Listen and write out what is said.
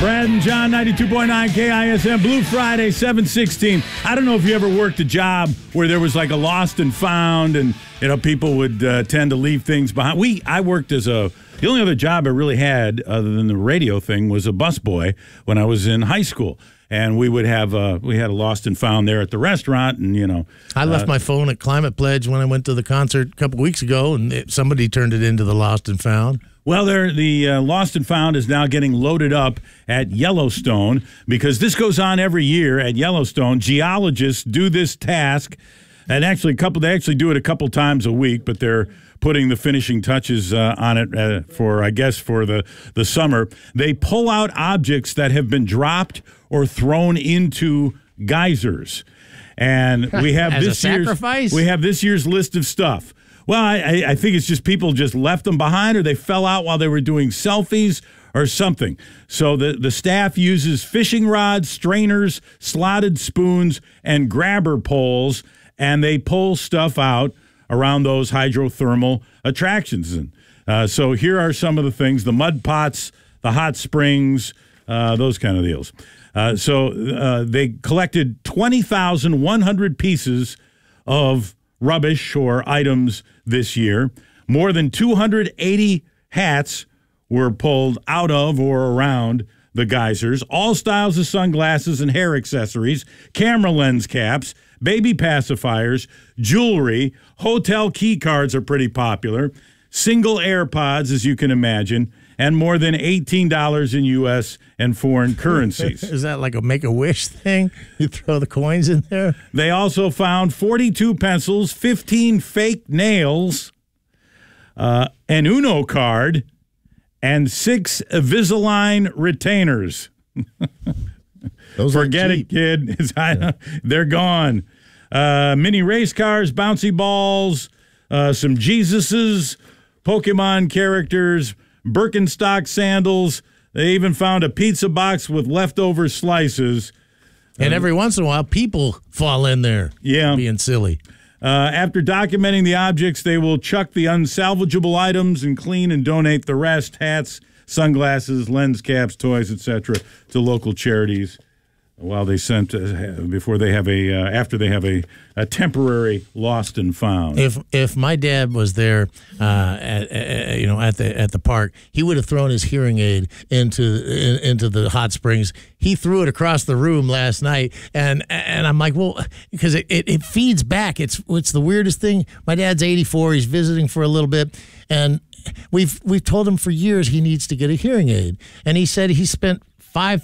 Brad and John, 92.9 KISM, Blue Friday, 7:16. I don't know if you ever worked a job where there was like a lost and found, and people would tend to leave things behind. I worked as the only other job I really had other than the radio thing was a busboy when I was in high school. And we would have we had a lost and found there at the restaurant, and I left my phone at Climate Pledge when I went to the concert a couple weeks ago, and somebody turned it into the lost and found. Well, the lost and found is now getting loaded up at Yellowstone because this goes on every year at Yellowstone. Geologists do this task, and they actually do it a couple times a week, but they're putting the finishing touches on it for the summer. They pull out objects that have been dropped or thrown into geysers, and we have this year's list of stuff. Well, I think it's just people just left them behind, or they fell out while they were doing selfies or something. So the staff uses fishing rods, strainers, slotted spoons, and grabber poles, and they pull stuff out around those hydrothermal attractions. And so here are some of the things: the mud pots, the hot springs, those kind of deals. So they collected 20,100 pieces of rubbish or items this year. More than 280 hats were pulled out of or around the geysers. All styles of sunglasses and hair accessories, camera lens caps, baby pacifiers, jewelry, hotel key cards are pretty popular, single AirPods, as you can imagine, and more than $18 in U.S. and foreign currencies. Is that like a Make-A-Wish thing? You throw the coins in there? They also found 42 pencils, 15 fake nails, an Uno card, and 6 Invisalign retainers. Forget it, kid. They're gone. Mini race cars, bouncy balls, some Jesuses, Pokemon characters, Birkenstock sandals. They even found a pizza box with leftover slices. And every once in a while, people fall in there being silly. After documenting the objects, they will chuck the unsalvageable items and clean and donate the rest, hats, sunglasses, lens caps, toys, etc., to local charities. While they sent after they have a temporary lost and found. If my dad was there at the park, he would have thrown his hearing aid into the hot springs. He threw it across the room last night, and I'm like, well, because it feeds back. It's the weirdest thing. My dad's 84. He's visiting for a little bit, and we've told him for years he needs to get a hearing aid, and he said he spent